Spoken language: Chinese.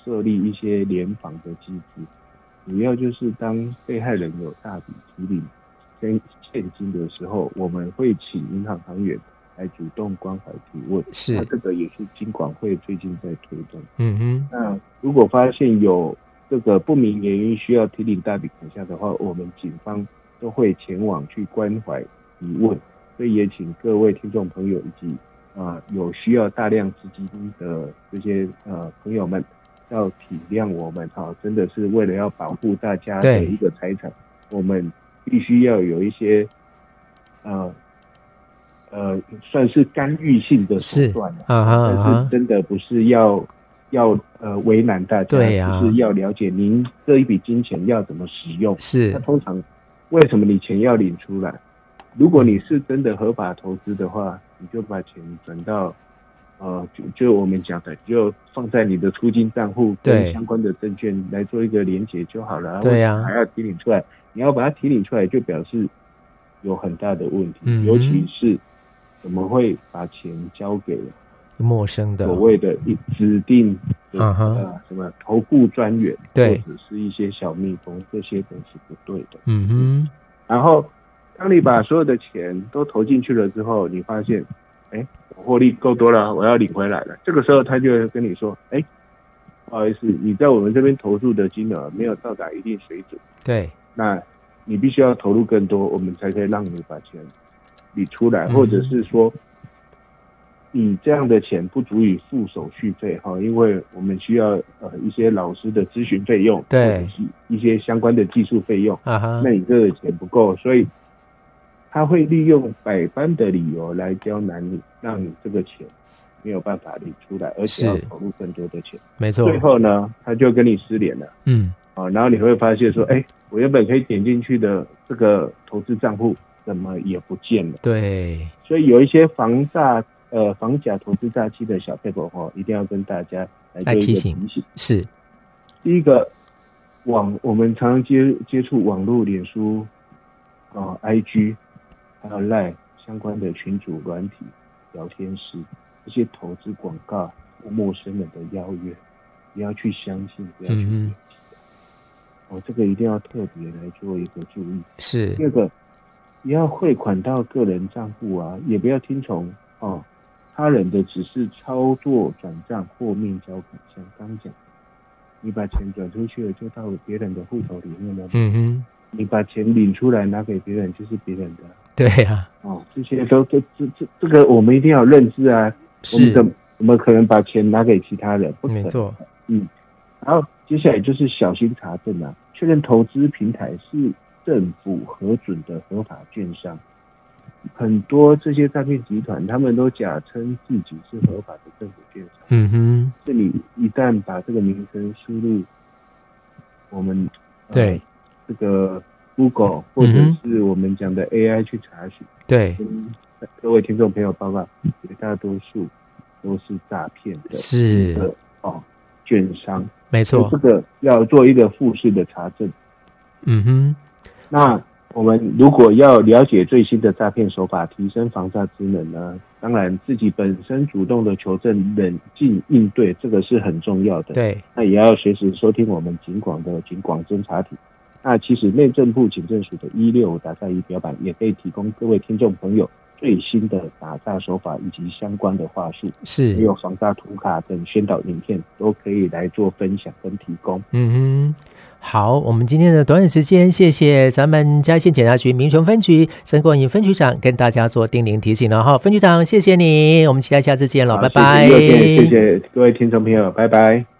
设立一些联防的机制，主要就是当被害人有大笔提领现金的时候，我们会请银行行员来主动关怀提问。 是， 那这个也是金管会最近在推动。那如果发现有这个不明原因需要提领大笔款项的话，我们警方都会前往去关怀提问。所以也请各位听众朋友以及有需要大量资金的这些朋友们，要体谅我们真的是为了要保护大家的一个财产，我们必须要有一些算是干预性的手段，但是真的不是要为难大家， 对啊， 就是要了解您这一笔金钱要怎么使用。 是， 那通常为什么你钱要领出来？如果你是真的合法投资的话，你就把钱转到就我们讲的，就放在你的出金账户跟相关的证券来做一个连结就好了。 对呀， 还要提领出来，你要把它提领出来，就表示有很大的问题，尤其是怎么会把钱交给陌生的所谓的指定什么投顾专员， 对， 或者是一些小蜜蜂，这些都是不对的。然后当你把所有的钱都投进去了之后，你发现我获利够多了，我要领回来了。这个时候他就会跟你说不好意思，你在我们这边投入的金额没有到达一定水准， 对， 那你必须要投入更多，我们才可以让你把钱理出来，或者是说你这样的钱不足以付手续费因为我们需要一些老师的咨询费用， 对， 或者是一些相关的技术费用，那你这个钱不够，所以他会利用百般的理由来刁难你，让你这个钱没有办法领出来，而且要投入更多的钱。 没错。 最后呢，他就跟你失联了。然后你会发现说，我原本可以点进去的这个投资账户怎么也不见了。 对。 所以有一些防假投资诈欺的小撇步一定要跟大家来做一个提醒。 是。 第一个，我们常常接触网络、脸书、IG。还有 LINE 相关的群组软体聊天室，这些投资广告或陌生人的邀约，不要去相信，不要去点击这个一定要特别来做一个注意。 是。 第二个，不要汇款到个人账户也不要听从他人的指示操作转账或面交款。像刚讲，你把钱转出去了，就到别人的户头里面了。你把钱领出来拿给别人，就是别人的。 对呀。 这些都这个我们一定要认知啊。我们怎么可能把钱拿给其他人？不可能。没错。然后接下来就是小心查证确认投资平台是政府核准的合法券商。很多这些诈骗集团，他们都假称自己是合法的政府券商。这里一旦把这个名称输入我们对这个 Google 或者是我们讲的 AI 去查询， 对， 跟各位听众朋友报告，绝大多数都是诈骗的， 是券商， 没错， 这个要做一个复式的查证。那我们如果要了解最新的诈骗手法，提升防诈之能呢，当然自己本身主动的求证、冷静应对，这个是很重要的。 对， 那也要随时收听我们警广的警广侦查体。那其实内政部警政署的165打诈仪表板也可以提供各位听众朋友最新的打诈手法以及相关的话术， 是， 还有防诈图卡等宣导影片都可以来做分享跟提供。 好，我们今天的短点时间，谢谢咱们嘉义县检察局民雄分局曾国颖分局长跟大家做叮咛提醒了分局长谢谢你，我们期待下次见了，拜拜。 谢谢各位听众朋友，拜拜。